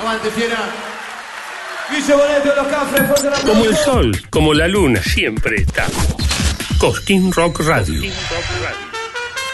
Aguante, fiera. Guille Boneto, Los Cafres, fuerte el aplauso. Como el sol, como la luna, siempre está. Cosquín Rock Radio.